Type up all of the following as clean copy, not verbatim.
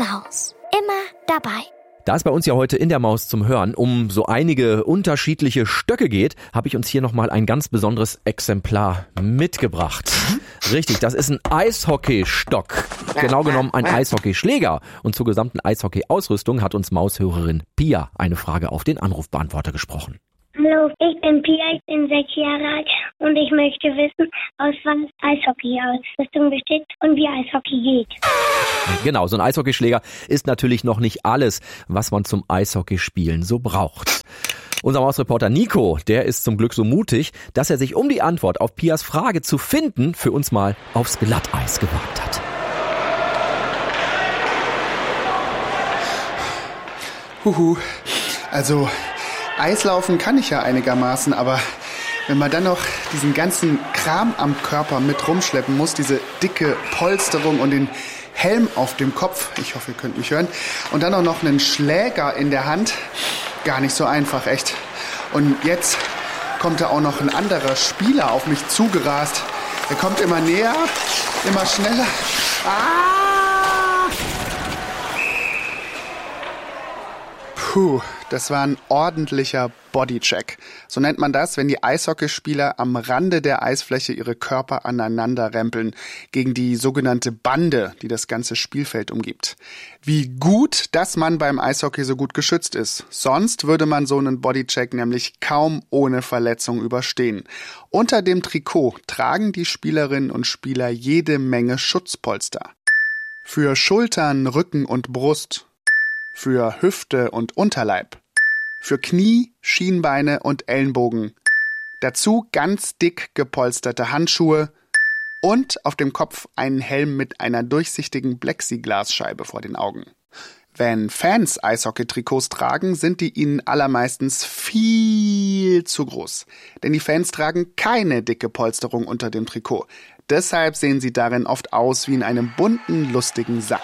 Maus. Immer dabei. Da es bei uns ja heute in der Maus zum Hören um so einige unterschiedliche Stöcke geht, habe ich uns hier nochmal ein ganz besonderes Exemplar mitgebracht. Richtig, das ist ein Eishockeystock. Genau genommen ein Eishockeyschläger. Und zur gesamten Eishockey-Ausrüstung hat uns Maushörerin Pia eine Frage auf den Anrufbeantworter gesprochen. Hallo, ich bin Pia, ich bin 6 Jahre alt und ich möchte wissen, aus was Eishockey-Ausrüstung besteht und wie Eishockey geht. Genau, so ein Eishockeyschläger ist natürlich noch nicht alles, was man zum Eishockeyspielen so braucht. Unser Mausreporter Nico, der ist zum Glück so mutig, dass er sich, um die Antwort auf Pias Frage zu finden, für uns mal aufs Glatteis gewagt hat. Also Eislaufen kann ich ja einigermaßen, aber wenn man dann noch diesen ganzen Kram am Körper mit rumschleppen muss, diese dicke Polsterung und den Helm auf dem Kopf, ich hoffe, ihr könnt mich hören, und dann auch noch einen Schläger in der Hand, gar nicht so einfach, echt. Und jetzt kommt da auch noch ein anderer Spieler auf mich zugerast. Er kommt immer näher, immer schneller. Puh, das war ein ordentlicher Bodycheck. So nennt man das, wenn die Eishockeyspieler am Rande der Eisfläche ihre Körper aneinander rempeln, gegen die sogenannte Bande, die das ganze Spielfeld umgibt. Wie gut, dass man beim Eishockey so gut geschützt ist. Sonst würde man so einen Bodycheck nämlich kaum ohne Verletzung überstehen. Unter dem Trikot tragen die Spielerinnen und Spieler jede Menge Schutzpolster. Für Schultern, Rücken und Brust. Für Hüfte und Unterleib, für Knie, Schienbeine und Ellenbogen. Dazu ganz dick gepolsterte Handschuhe und auf dem Kopf einen Helm mit einer durchsichtigen Plexiglasscheibe vor den Augen. Wenn Fans Eishockey-Trikots tragen, sind die ihnen allermeistens viel zu groß. Denn die Fans tragen keine dicke Polsterung unter dem Trikot. Deshalb sehen sie darin oft aus wie in einem bunten, lustigen Sack.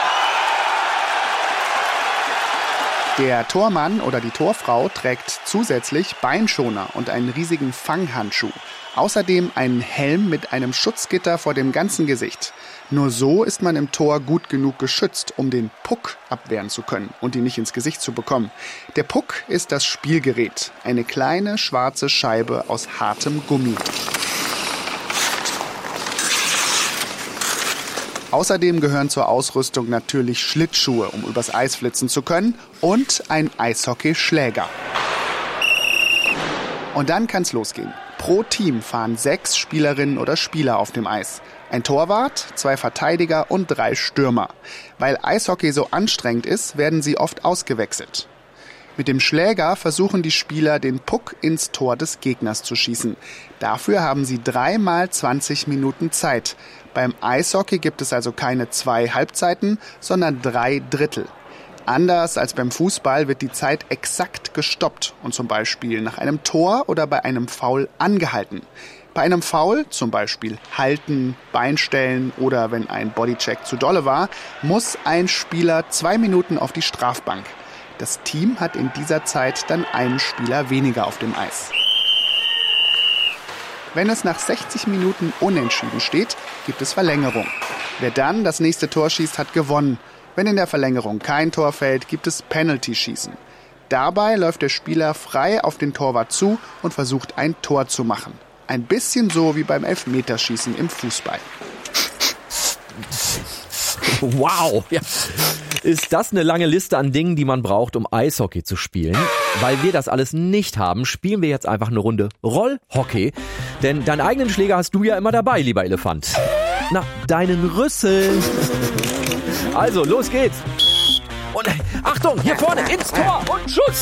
Der Tormann oder die Torfrau trägt zusätzlich Beinschoner und einen riesigen Fanghandschuh. Außerdem einen Helm mit einem Schutzgitter vor dem ganzen Gesicht. Nur so ist man im Tor gut genug geschützt, um den Puck abwehren zu können und ihn nicht ins Gesicht zu bekommen. Der Puck ist das Spielgerät, eine kleine schwarze Scheibe aus hartem Gummi. Außerdem gehören zur Ausrüstung natürlich Schlittschuhe, um übers Eis flitzen zu können, und ein Eishockeyschläger. Und dann kann's losgehen. Pro Team fahren 6 Spielerinnen oder Spieler auf dem Eis. Ein Torwart, 2 Verteidiger und 3 Stürmer. Weil Eishockey so anstrengend ist, werden sie oft ausgewechselt. Mit dem Schläger versuchen die Spieler, den Puck ins Tor des Gegners zu schießen. Dafür haben sie 3 mal 20 Minuten Zeit. Beim Eishockey gibt es also keine 2 Halbzeiten, sondern 3 Drittel. Anders als beim Fußball wird die Zeit exakt gestoppt und zum Beispiel nach einem Tor oder bei einem Foul angehalten. Bei einem Foul, zum Beispiel halten, Beinstellen oder wenn ein Bodycheck zu dolle war, muss ein Spieler 2 Minuten auf die Strafbank. Das Team hat in dieser Zeit dann einen Spieler weniger auf dem Eis. Wenn es nach 60 Minuten unentschieden steht, gibt es Verlängerung. Wer dann das nächste Tor schießt, hat gewonnen. Wenn in der Verlängerung kein Tor fällt, gibt es Penalty-Schießen. Dabei läuft der Spieler frei auf den Torwart zu und versucht, ein Tor zu machen. Ein bisschen so wie beim Elfmeterschießen im Fußball. Wow! Ja. Ist das eine lange Liste an Dingen, die man braucht, um Eishockey zu spielen? Weil wir das alles nicht haben, spielen wir jetzt einfach eine Runde Rollhockey. Denn deinen eigenen Schläger hast du ja immer dabei, lieber Elefant. Na, deinen Rüssel. Also, los geht's. Und Achtung, hier vorne ins Tor und Schuss!